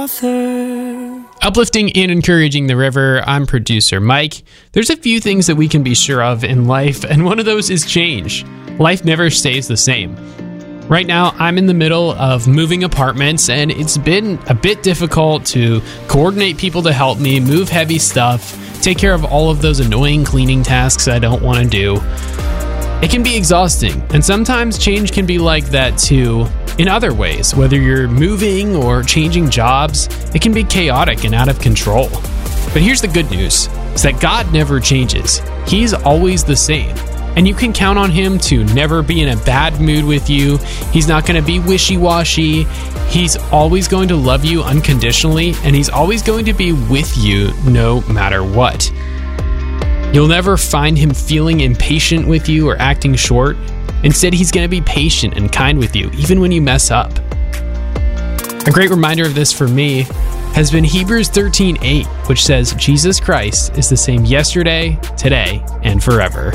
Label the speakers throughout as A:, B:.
A: Uplifting and encouraging the river, I'm producer Mike. There's a few things that we can be sure of in life, and one of those is change. Life never stays the same. Right now, I'm in the middle of moving apartments, and it's been a bit difficult to coordinate people to help me move heavy stuff, take care of all of those annoying cleaning tasks I don't want to do. It can be exhausting, and sometimes change can be like that too in other ways. Whether you're moving or changing jobs, it can be chaotic and out of control. But here's the good news, is that God never changes. He's always the same, and you can count on Him to never be in a bad mood with you. He's not going to be wishy-washy. He's always going to love you unconditionally, and He's always going to be with you no matter what. You'll never find Him feeling impatient with you or acting short. Instead, He's going to be patient and kind with you, even when you mess up. A great reminder of this for me has been Hebrews 13:8, which says Jesus Christ is the same yesterday, today, and forever.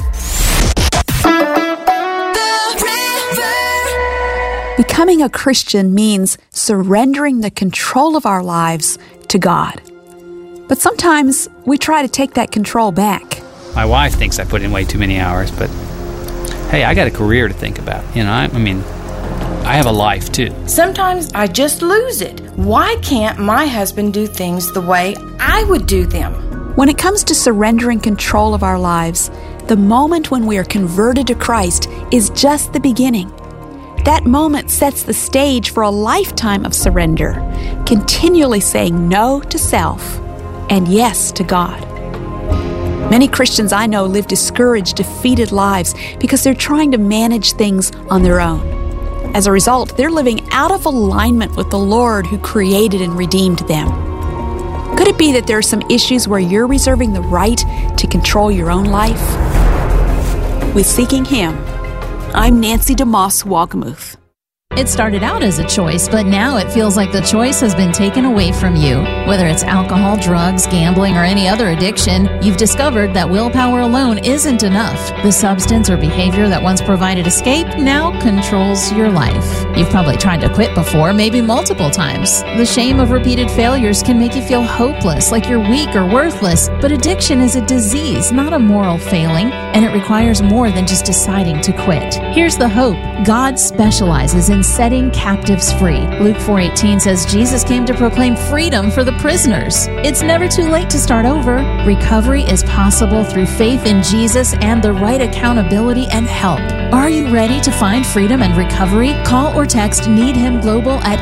B: Becoming a Christian means surrendering the control of our lives to God. But sometimes we try to take that control back.
C: My wife thinks I put in way too many hours, but hey, I got a career to think about. I have a life too.
D: Sometimes I just lose it. Why can't my husband do things the way I would do them?
B: When it comes to surrendering control of our lives, the moment when we are converted to Christ is just the beginning. That moment sets the stage for a lifetime of surrender, continually saying no to self and yes to God. Many Christians I know live discouraged, defeated lives because they're trying to manage things on their own. As a result, they're living out of alignment with the Lord who created and redeemed them. Could it be that there are some issues where you're reserving the right to control your own life? With Seeking Him, I'm Nancy DeMoss Wagamuth.
E: It started out as a choice, but now it feels like the choice has been taken away from you. Whether it's alcohol, drugs, gambling, or any other addiction, you've discovered that willpower alone isn't enough. The substance or behavior that once provided escape now controls your life. You've probably tried to quit before, maybe multiple times. The shame of repeated failures can make you feel hopeless, like you're weak or worthless. But addiction is a disease, not a moral failing, and it requires more than just deciding to quit. Here's the hope. God specializes in setting captives free. Luke 4:18 says Jesus came to proclaim freedom for the prisoners. It's never too late to start over. Recovery is possible through faith in Jesus and the right accountability and help. Are you ready to find freedom and recovery? Call or text Need Him Global at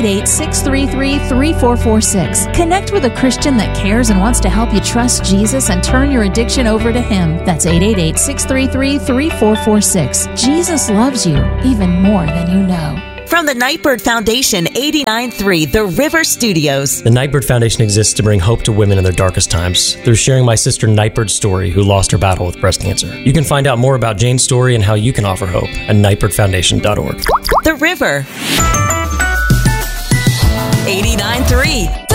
E: 888-633-3446. Connect with a Christian that cares and wants to help you trust Jesus and turn your addiction over to Him. That's 888-633-3446. Jesus loves you even more than you know.
F: From the Nightbird Foundation, 89.3 The River Studios.
G: The Nightbird Foundation exists to bring hope to women in their darkest times through sharing my sister Nightbird's story, who lost her battle with breast cancer. You can find out more about Jane's story and how you can offer hope at nightbirdfoundation.org.
F: The River. 89.3